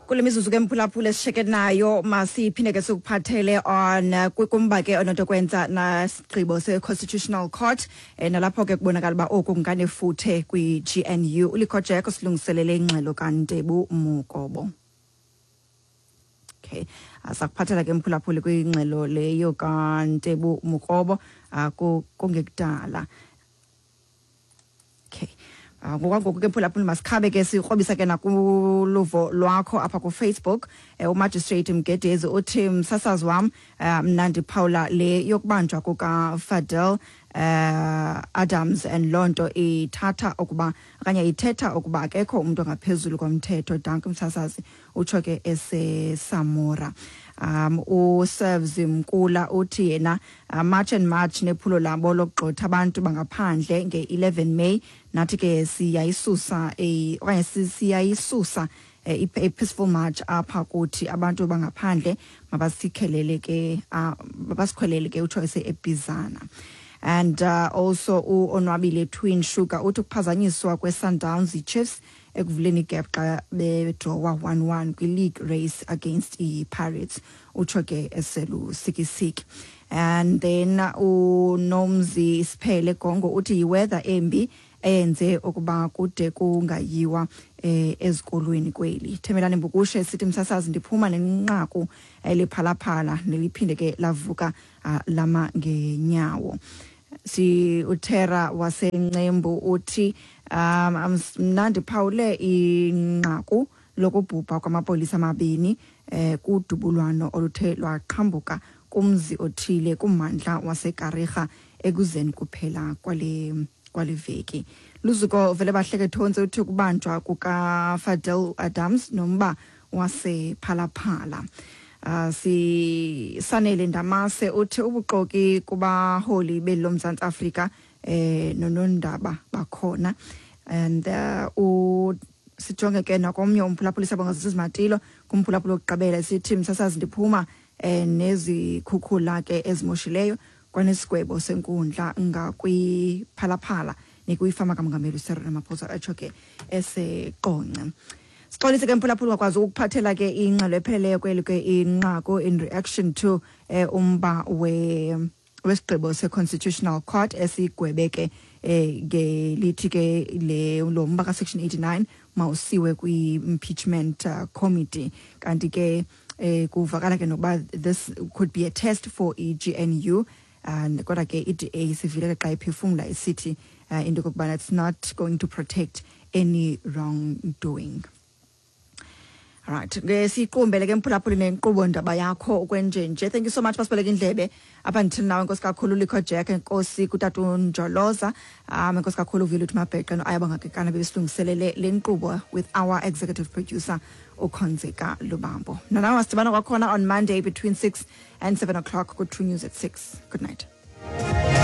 kule mizuzu ke mphulaphula sisheke nayo masiphinde ke sikuphathele on kumba ke onto kwenza na sigqibo se-Constitutional Court nalapho ke kubonakala ba oku kunganefuthe kwi-GNU ulikhoJeko silungiselele ingxelo kaNtebu Mukobo. Okay, asakuphathela ke mphulaphula kwingxelo leyo kaNtebu Mukobo kungekudala. Okay. Ngoku ke mphulaphula masikhabe ke sikrobisa ke nakuluvo lwakho apha ku Facebook uMagistrate Mgedezi uthi msasazi wam mna ndiphawula le yokubanjwa kuka Fadel Adams and lonto ithatha ukuba okanye ithetha ukuba akekho umuntu ongaphezulu komthetho danke msasazi utsho ke eseSamora. Userves Mkula uthi yena March and March nephulo labo lokugxotha abantu bangaphandle nge-11 May nathi ke siyayisusa okanye siyayisusa a peaceful march apha kuthi abantu bangaphandle mabasikhelele ke babasikhwelele ke utsho eBizana. And also uOnwabile Twin Sugar uthi kuphazanyiswa kweSundowns iChiefs ekuvuleni igap xa bedrawa 1-1 kwi-league race against iPirates utsho ke eselusikisiki. And then uNomzi Siphele Gongo uthi yiweather embi eyenze ukuba kude kungayiwa ezikolweni kweli. Themelani Mbukushe sithi msasazi ndiphuma nenqaku eliphalaphala neliphinde ke lavuka lama ngenyawo. Si uThera waseNcembu uthi mnandi phawule inqaku lokubhubha kwamapolisa amabini kudubulwano oluthe lwaqhambuka kumzi othile kummandla waseGarega ekuzeni kuphela kwale veki. Luzuko vele bahleke thonse uthi kubanjwa kuka Fadel Adams nomba wasephalaphala. Si Sanele Ndamase uthi ubuxoki kuba holi beloMzantsi Afrika nonondaba bakhona. And sijonge ke nakomnye umphulaphuli sabangazisimatilo kumphulaphuli okugqibela sithi msasazi ndiphuma nezikhukhula ke ezimoshileyo kwanesigwebo senkundla ngakwiphalaphala nekuyifama kaMongameli Cyril Ramaphosa atsho ke eseQonce. Sixolise ke mphulaphuli wakwazi ukuphathela ke ingxelo epheleyo kweli ke inqaku in reaction to umba wesigqibo se-Constitutional Court esigwebe ke ngelithi ke lo mba ka section 89 mawusiwe kwi-impeachment committee kanti ke kuvakala ke nokuba this could be a test for iGNU and kodwa ke iDA sivile xa iphefumula isithi into kokubana it's not going to protect any wrongdoing. Right, ngesiqumbele ke mphulaphuli nenkqubo ndaba yakho ukwenjenje. Thank you so much basibeleke indlebe apha until now. Nkosi kakhulu ulikhoJeko, enkosi kutata Njoloza, enkosi kakhulu uVile Mabheqa noAyabangakekana besilungiselele le nkqubo with our executive producer uKhonzeka Lubambo. Nanawa sidibana kwakhona on Monday between 6 and 7 o'clock ku True News at 6. Good night.